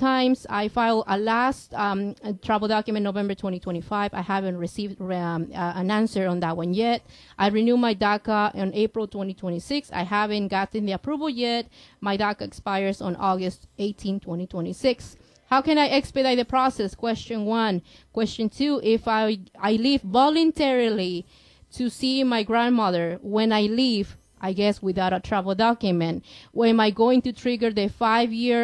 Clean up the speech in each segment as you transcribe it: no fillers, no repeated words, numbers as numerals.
times. I filed a last travel document November 2025. I haven't received an answer on that one yet. I renewed my DACA on April 2026. I haven't gotten the approval yet. My DACA expires on August 18, 2026. How can I expedite the process? Question 1. Question 2, if I leave voluntarily to see my grandmother when I leave, I guess without a travel document, am I going to trigger the 5-year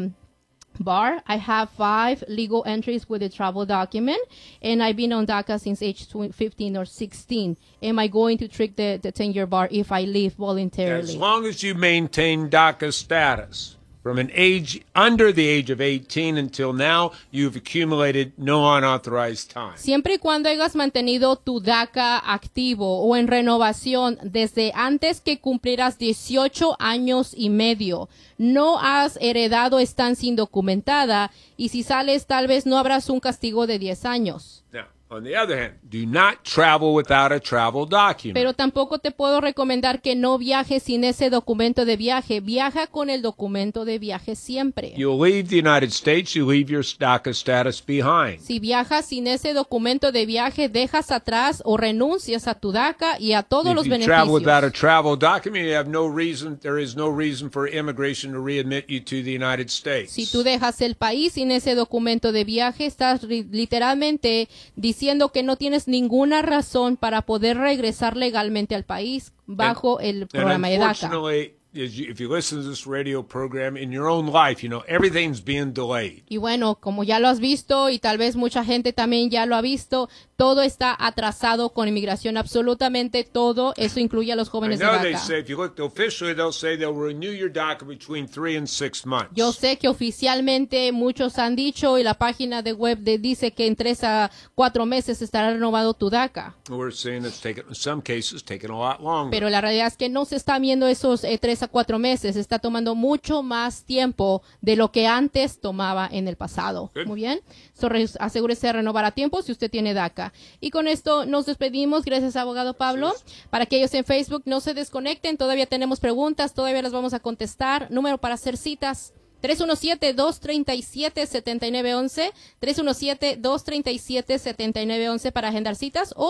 bar? I have 5 legal entries with a travel document, and I've been on DACA since age 15 or 16. Am I going to trigger the 10-year bar if I leave voluntarily? As long as you maintain DACA status. From an age under the age of 18 until now, you've accumulated no unauthorized time. Siempre y cuando hayas mantenido tu DACA activo o en renovación desde antes que cumplirás 18 años y medio, no has heredado estancia indocumentada y si sales tal vez no habrás un castigo de 10 años. Now, on the other hand, do not travel without a travel document. Pero tampoco te puedo recomendar que no viajes sin ese documento de viaje. Viaja con el documento de viaje siempre. You'll leave the United States, you leave your DACA status behind. Si viajas sin ese documento de viaje, dejas atrás o renuncias a tu DACA y a todos los beneficios. If you travel without a travel document, there is no reason for immigration to readmit you to the United States. Si tú dejas el país sin ese documento de viaje, estás literalmente diciendo que no tienes ninguna razón para poder regresar legalmente al país bajo el programa de DACA. If you listen to this radio program in your own life, you know, everything's being delayed. Y bueno, como ya lo has visto y tal vez mucha gente también ya lo ha visto, todo está atrasado con inmigración, absolutamente todo. Eso incluye a los jóvenes de DACA. If you look officially, they'll say they'll renew your DACA between 3 and 6 months. Yo sé que oficialmente muchos han dicho y la página de web dice que en 3 a 4 meses estará renovado tu DACA. We're saying it's taken, in some cases, taken a lot longer. Pero la realidad es que no se está viendo esos 3 a 4 meses, está tomando mucho más tiempo de lo que antes tomaba en el pasado. Good. Muy bien, asegúrese de renovar a tiempo si usted tiene DACA. Y con esto nos despedimos, gracias abogado Pablo. Para aquellos en Facebook, no se desconecten, todavía tenemos preguntas, todavía las vamos a contestar. Número para hacer citas, 317-237-7911, 317-237-7911 para agendar citas o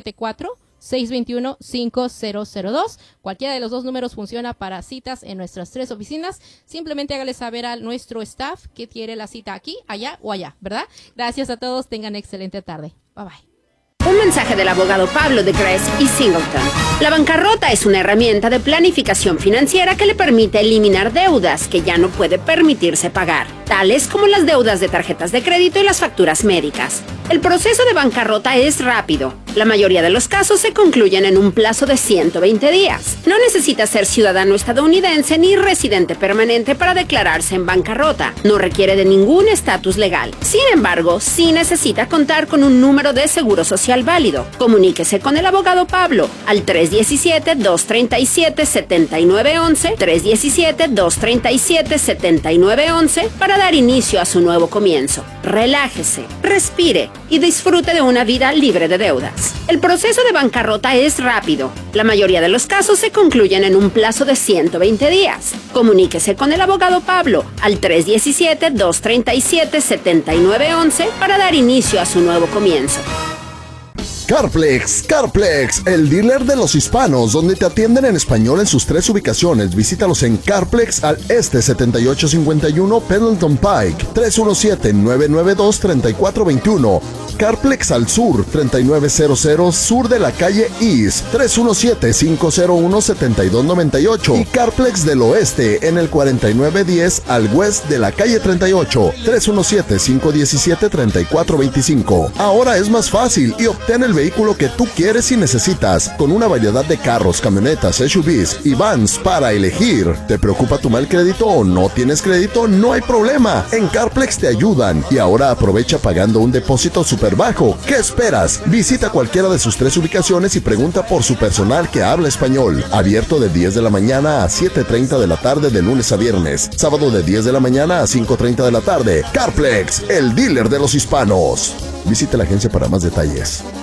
574-621-5002. Cualquiera de los dos números funciona para citas en nuestras 3 oficinas. Simplemente hágale saber a nuestro staff que quiere la cita aquí, allá o allá, ¿verdad? Gracias a todos, tengan excelente tarde. Bye bye. Un mensaje del abogado Pablo de Gress y Singleton. La bancarrota es una herramienta de planificación financiera que le permite eliminar deudas que ya no puede permitirse pagar, tales como las deudas de tarjetas de crédito y las facturas médicas. El proceso de bancarrota es rápido. La mayoría de los casos se concluyen en un plazo de 120 días. No necesita ser ciudadano estadounidense ni residente permanente para declararse en bancarrota. No requiere de ningún estatus legal. Sin embargo, sí necesita contar con un número de seguro social válido. Comuníquese con el abogado Pablo al 317-237-7911, 317-237-7911 para dar inicio a su nuevo comienzo. Relájese, respire y disfrute de una vida libre de deudas. El proceso de bancarrota es rápido. La mayoría de los casos se concluyen en un plazo de 120 días. Comuníquese con el abogado Pablo al 317-237-7911 para dar inicio a su nuevo comienzo. Carplex, el dealer de los hispanos, donde te atienden en español en sus 3 ubicaciones. Visítalos en Carplex al este 7851 Pendleton Pike, 317-992-3421. Carplex al sur, 3900 sur de la calle East, 317-501-7298. Y Carplex del oeste en el 4910 al west de la calle 38, 317-517-3425. Ahora es más fácil y obtén el vehículo que tú quieres y necesitas, con una variedad de carros, camionetas, SUVs y vans para elegir. ¿Te preocupa tu mal crédito o no tienes crédito? No hay problema, en Carplex te ayudan. Y ahora aprovecha pagando un depósito súper bajo. ¿Qué esperas? Visita cualquiera de sus 3 ubicaciones y pregunta por su personal que habla español. Abierto de 10 de la mañana a 7:30 de la tarde de lunes a viernes. Sábado de 10 de la mañana a 5:30 de la tarde. Carplex, el dealer de los hispanos. Visite la agencia para más detalles.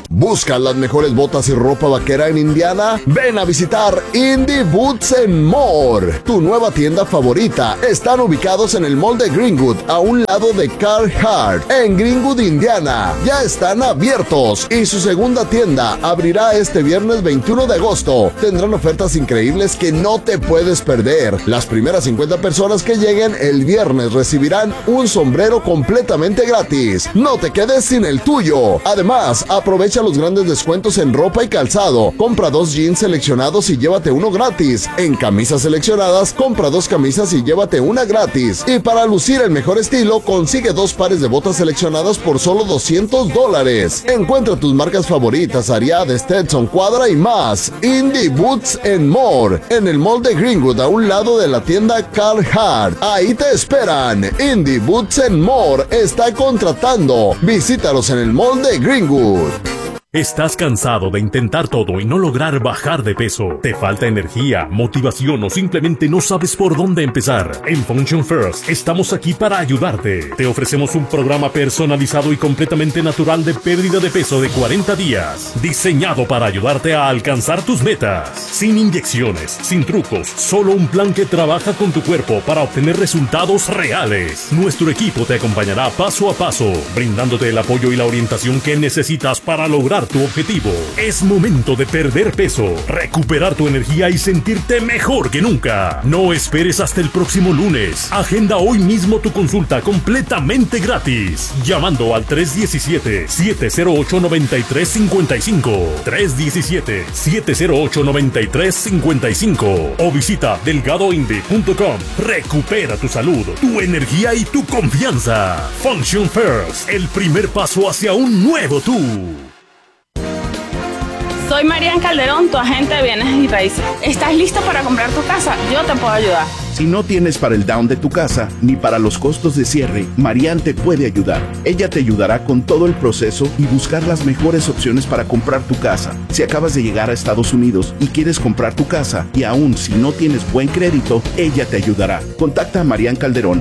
¿Buscas las mejores botas y ropa vaquera en Indiana? Ven a visitar Indie Boots and More, tu nueva tienda favorita. Están ubicados en el mall de Greenwood, a un lado de Carhartt, en Greenwood, Indiana. Ya están abiertos y su segunda tienda abrirá este viernes 21 de agosto. Tendrán ofertas increíbles que no te puedes perder. Las primeras 50 personas que lleguen el viernes recibirán un sombrero completamente gratis. No te quedes sin el tuyo. Además, aprovecha los grandes descuentos en ropa y calzado. Compra 2 jeans seleccionados y llévate uno gratis. En camisas seleccionadas, compra 2 camisas y llévate una gratis. Y para lucir el mejor estilo, consigue 2 pares de botas seleccionadas por solo $200. Encuentra tus marcas favoritas, Ariat, Stetson, Quadra y más. Indie Boots and More, en el mall de Greenwood, a un lado de la tienda Carhartt. Ahí te esperan. Indie Boots and More está contratando. Visítalos en el mall de Greenwood. ¿Estás cansado de intentar todo y no lograr bajar de peso? ¿Te falta energía, motivación o simplemente no sabes por dónde empezar? En Function First estamos aquí para ayudarte. Te ofrecemos un programa personalizado y completamente natural de pérdida de peso de 40 días, diseñado para ayudarte a alcanzar tus metas. Sin inyecciones, sin trucos, solo un plan que trabaja con tu cuerpo para obtener resultados reales. Nuestro equipo te acompañará paso a paso, brindándote el apoyo y la orientación que necesitas para lograr tu objetivo. Es momento de perder peso, recuperar tu energía y sentirte mejor que nunca. No esperes hasta el próximo lunes. Agenda hoy mismo tu consulta completamente gratis, llamando al 317-708-9355, 317-708-9355 o visita delgadoindie.com. Recupera tu salud, tu energía y tu confianza. Function First, el primer paso hacia un nuevo tú. Soy Marian Calderón, tu agente de bienes y raíces. ¿Estás listo para comprar tu casa? Yo te puedo ayudar. Si no tienes para el down de tu casa ni para los costos de cierre, Marian te puede ayudar. Ella te ayudará con todo el proceso y buscar las mejores opciones para comprar tu casa. Si acabas de llegar a Estados Unidos y quieres comprar tu casa y aún si no tienes buen crédito, ella te ayudará. Contacta a Marian Calderón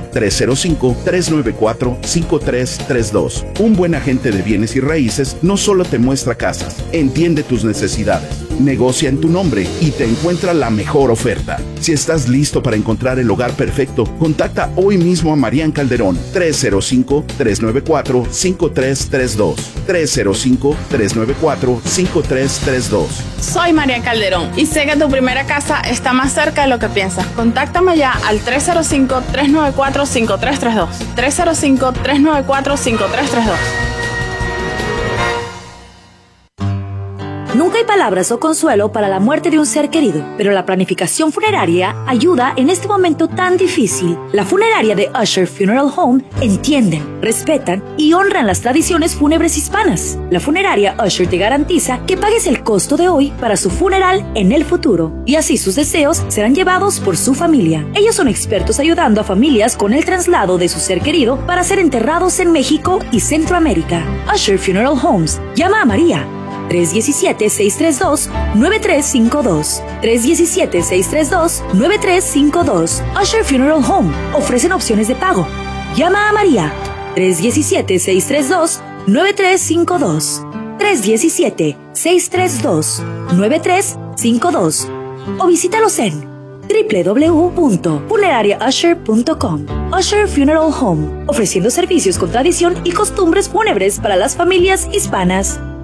305-394-5332. Un buen agente de bienes y raíces no solo te muestra casas, entiende tus necesidades, negocia en tu nombre y te encuentra la mejor oferta. Si estás listo para encontrar el hogar perfecto, contacta hoy mismo a Marian Calderón 305-394-5332. 305-394-5332. Soy Marian Calderón y sé que tu primera casa está más cerca de lo que piensas. Contáctame ya al 305-394-5332. 305-394-5332. Nunca hay palabras o consuelo para la muerte de un ser querido, pero la planificación funeraria ayuda en este momento tan difícil. La funeraria de Usher Funeral Home entienden, respetan y honran las tradiciones fúnebres hispanas. La funeraria Usher te garantiza que pagues el costo de hoy para su funeral en el futuro, y así sus deseos serán llevados por su familia. Ellos son expertos ayudando a familias con el traslado de su ser querido para ser enterrados en México y Centroamérica. Usher Funeral Homes. Llama a María 317-632-9352. 317-632-9352. Usher Funeral Home. Ofrecen opciones de pago. Llama a María 317-632-9352. 317-632-9352. O visítalos en www.funerariausher.com. Usher Funeral Home, ofreciendo servicios con tradición y costumbres fúnebres para las familias hispanas.